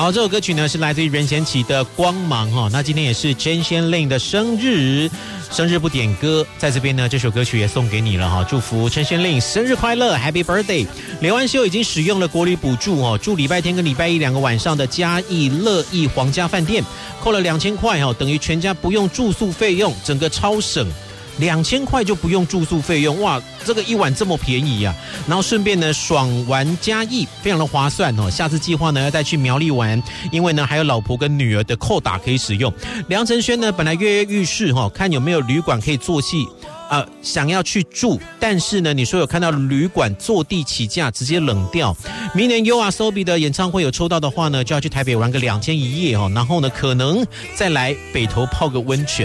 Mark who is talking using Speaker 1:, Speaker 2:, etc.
Speaker 1: 好，这首歌曲呢是来自于任贤齐的《光芒》哈。那今天也是陈贤令的生日不点歌，在这边呢这首歌曲也送给你了哈，祝福陈贤令生日快乐 ，Happy Birthday！ 刘安修已经使用了国旅补助哦，住礼拜天跟礼拜一2个晚上的嘉义乐义皇家饭店，扣了2000块哈，等于全家不用住宿费用，整个超省。2000块就不用住宿费用，哇，这个一晚这么便宜啊！然后顺便呢爽玩嘉义，非常的划算哦。下次计划呢要再去苗栗玩，因为呢还有老婆跟女儿的扣打可以使用。梁承轩呢本来跃跃欲试哈，看有没有旅馆可以做戏。想要去住，但是呢，你说有看到旅馆坐地起价，直接冷掉。明年 YOASOBI 的演唱会有抽到的话呢，就要去台北玩个2天1夜哦，然后呢，可能再来北投泡个温泉。